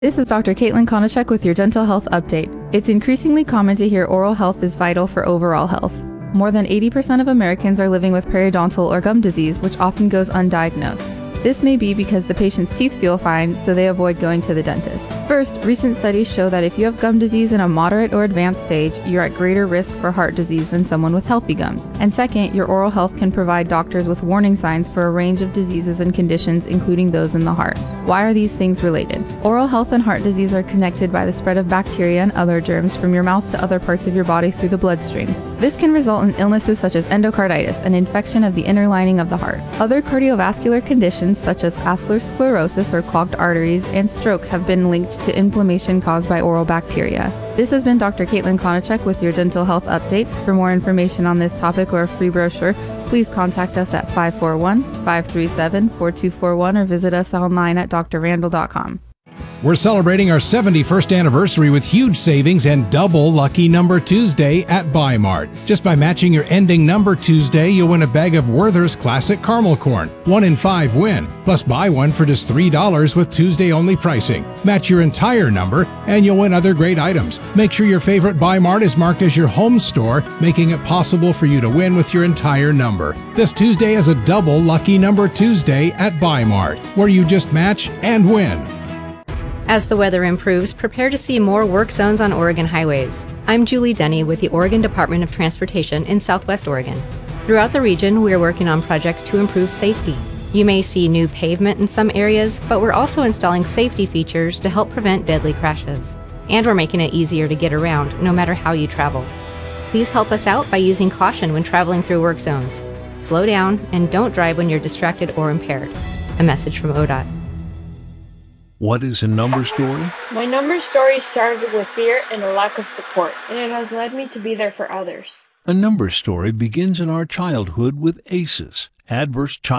This is Dr. Caitlin Konachek with your Dental Health Update. It's increasingly common to hear oral health is vital for overall health. More than 80% of Americans are living with periodontal or gum disease, which often goes undiagnosed. This may be because the patient's teeth feel fine, so they avoid going to the dentist. First, recent studies show that if you have gum disease in a moderate or advanced stage, you're at greater risk for heart disease than someone with healthy gums. And second, your oral health can provide doctors with warning signs for a range of diseases and conditions, including those in the heart. Why are these things related? Oral health and heart disease are connected by the spread of bacteria and other germs from your mouth to other parts of your body through the bloodstream. This can result in illnesses such as endocarditis, an infection of the inner lining of the heart. Other cardiovascular conditions such as atherosclerosis or clogged arteries and stroke have been linked to inflammation caused by oral bacteria. This has been Dr. Caitlin Konachek with your Dental Health Update. For more information on this topic or a free brochure, please contact us at 541-537-4241 or visit us online at drrandall.com. We're celebrating our 71st anniversary with huge savings and double Lucky Number Tuesday at Buy Mart. Just by matching your ending number Tuesday, you'll win a bag of Werther's Classic Caramel Corn. 1 in 5 win. Plus buy one for just $3 with Tuesday-only pricing. Match your entire number and you'll win other great items. Make sure your favorite Buy Mart is marked as your home store, making it possible for you to win with your entire number. This Tuesday is a double Lucky Number Tuesday at Buy Mart, where you just match and win. As the weather improves, prepare to see more work zones on Oregon highways. I'm Julie Denny with the Oregon Department of Transportation in Southwest Oregon. Throughout the region, we are working on projects to improve safety. You may see new pavement in some areas, but we're also installing safety features to help prevent deadly crashes. And we're making it easier to get around, no matter how you travel. Please help us out by using caution when traveling through work zones. Slow down and don't drive when you're distracted or impaired. A message from ODOT. What is a number story? My number story started with fear and a lack of support, and it has led me to be there for others. A number story begins in our childhood with ACEs, adverse childhood